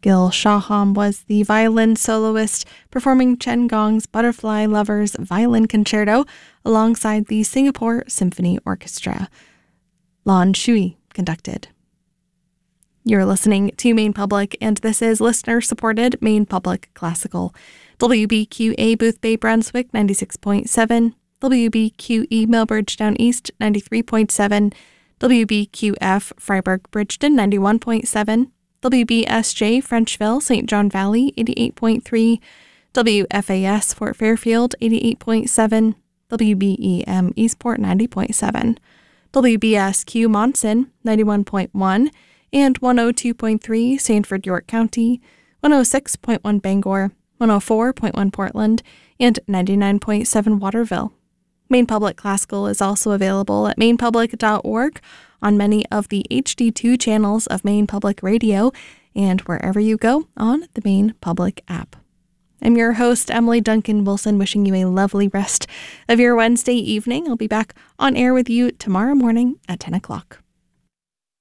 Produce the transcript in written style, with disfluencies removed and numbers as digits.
Gil Shaham was the violin soloist performing Chen Gong's Butterfly Lovers Violin Concerto alongside the Singapore Symphony Orchestra. Lan Shui conducted. You're listening to Maine Public, and this is listener-supported Maine Public Classical. WBQA Booth Bay Brunswick 96.7, WBQE Millbridge Down East 93.7, WBQF Freiburg Bridgeton 91.7, WBSJ Frenchville St. John Valley 88.3, WFAS Fort Fairfield 88.7, WBEM Eastport 90.7, WBSQ Monson 91.1, and 102.3 Sanford York County, 106.1 Bangor, 104.1 Portland, and 99.7 Waterville. Maine Public Classical is also available at mainepublic.org, on many of the HD2 channels of Maine Public Radio, and wherever you go on the Maine Public app. I'm your host, Emily Duncan Wilson, wishing you a lovely rest of your Wednesday evening. I'll be back on air with you tomorrow morning at 10 o'clock.